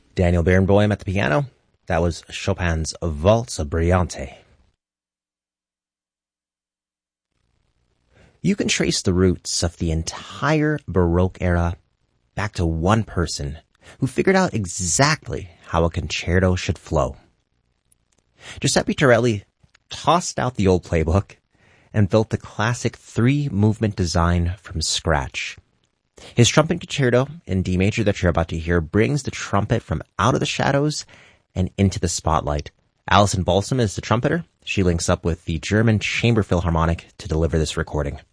Daniel Barenboim at the piano. That was Chopin's Valse Brillante. You can trace the roots of the entire Baroque era back to one person who figured out exactly how a concerto should flow. Giuseppe Torelli tossed out the old playbook and built the classic three-movement design from scratch. His trumpet concerto in D major that you're about to hear brings the trumpet from out of the shadows and into the spotlight. Alison Balsam is the trumpeter. She links up with the German Chamber Philharmonic to deliver this recording.